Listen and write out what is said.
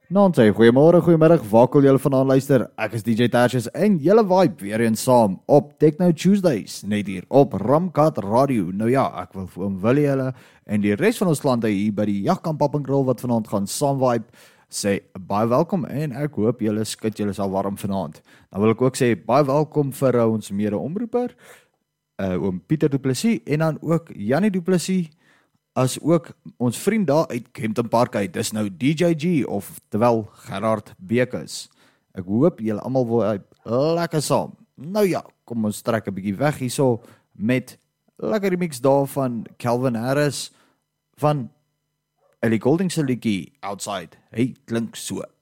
Nou, sê goeiemôre, goeiemiddag, waar wil julle vanaand luister? Ek is DJ Tertius en julle vibe weer eens saam op Techno Tuesdays, net hier op Ramkat Radio. Nou ja, ek wil vir oom Willie julle en die res van ons klante hier by die Jagkamp Pap en Grill wat vanaand gaan saam vibe, sê baie welkom en ek hoop julle skit julle sal warm vanaand. Dan wil ek ook sê baie welkom vir ons mede-omroeper, oom Pieter Du Plessis en dan ook Jannie Du Plessis, as ook ons vriend daar uit Kempton Park uit, dis nou DJG of terwyl Gerard Bekes. Ek hoop julle almal wil lekker saam. Nou ja, kom ons trek 'n bietjie weg hierso met lekker remix daar van Calvin Harris van Ellie Goulding se liedjie Outside. Hey, klink so.